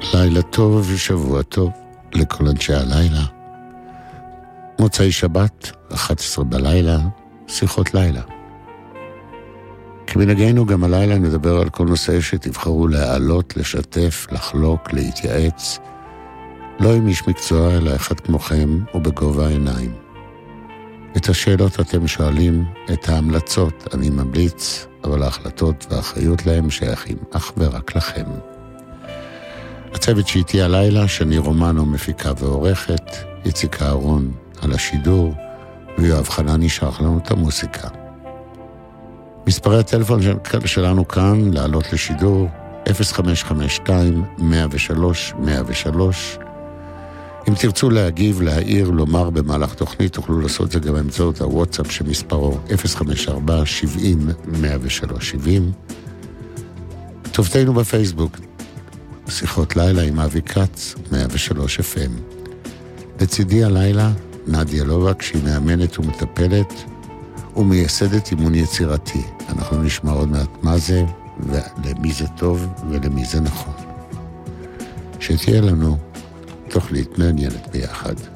לילה טוב ושבוע טוב לכל אנשי הלילה. מוצאי שבת, 11 בלילה, שיחות לילה. כמנהגנו גם הלילה נדבר על כל נושא שתבחרו להעלות, לשתף, לחלוק, להתייעץ. לא עם איש מקצוע, אלא אחד כמוכם ובגובה העיניים. את השאלות אתם שואלים, את ההמלצות אני ממליץ, אבל ההחלטות והאחריות להם שייכים אך ורק לכם. הצוות שאיתי הלילה, שני רומנו מפיקה ועורכת, איציק אהרון על השידור, ויואב חנני שרח לנו את המוסיקה. מספרי הטלפון שלנו כאן, לעלות לשידור, 0552-103-103. אם תרצו להגיב, להעיר, לומר במהלך תוכנית, תוכלו לעשות זה גם באמצעות הוואטסאפ שמספרו 054-70-103-70. תופתנו בפייסבוק, שיחות לילה עם אבי קץ, 103 FM. לצידי הלילה, נדיה לובק, שהיא מאמנת ומטפלת ומייסדת אימון יצירתי. אנחנו נשמע עוד מעט מה זה ולמי זה טוב ולמי זה נכון. שתהיה לנו תוכנית מעניינת ביחד.